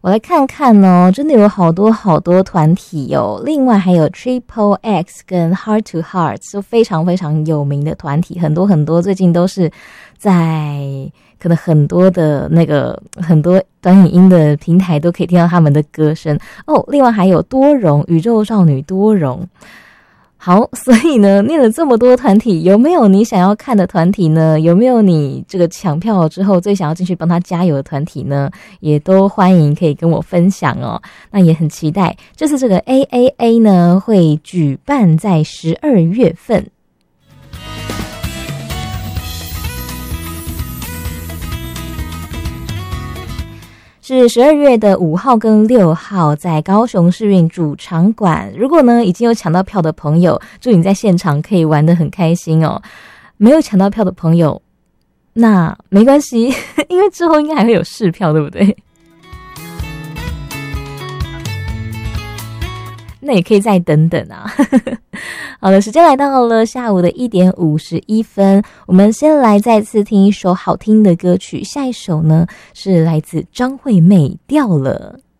我来看看哦，真的有好多好多团体哦，另外还有 Triple X 跟 Heart to Heart 都非常非常有名的团体，很多很多，最近都是在可能很多的很多短影音的平台都可以听到他们的歌声哦。另外还有多容，宇宙少女多容。好，所以呢，念了这么多团体，有没有你想要看的团体呢？有没有你这个抢票之后最想要进去帮他加油的团体呢？也都欢迎可以跟我分享哦。那也很期待这次这个 AAA 呢会举办在12月份。是12月的5号跟6号在高雄市运主场馆。如果呢已经有抢到票的朋友，祝你在现场可以玩得很开心哦。没有抢到票的朋友，那没关系，因为之后应该还会有试票，对不对？那也可以再等等啊。好的，时间来到了下午的1点51分，我们先来再次听一首好听的歌曲，下一首呢是来自张惠妹《掉了》。